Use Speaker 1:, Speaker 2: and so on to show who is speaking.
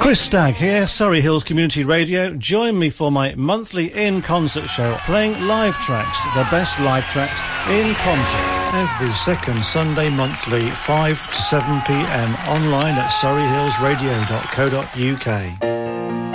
Speaker 1: Chris Stagg here, Surrey Hills Community Radio. Join me for my monthly in-concert show, playing live tracks, the best live tracks in concert. Every second Sunday monthly, 5 to 7 p.m. online at surreyhillsradio.co.uk.